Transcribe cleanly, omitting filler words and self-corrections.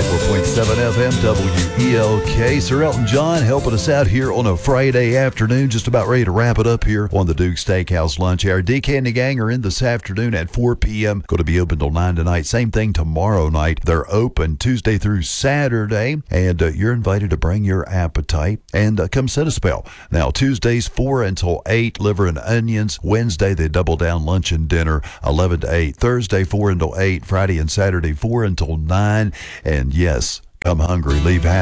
104.7 FM WELK. Sir Elton John helping us out here on a Friday afternoon. Just about ready to wrap it up here on the Duke Steakhouse Lunch Hour. DK and the gang are in this afternoon at 4 p.m. Going to be open till 9 tonight. Same thing tomorrow night. They're open Tuesday through Saturday. And you're invited to bring your appetite and come sit a spell. Now, Tuesdays 4 until 8, liver and onions. Wednesday, they double down lunch and dinner, 11 to 8. Thursday, 4 until 8. Friday and Saturday, 4 until 9. And yes, come hungry, leave happy.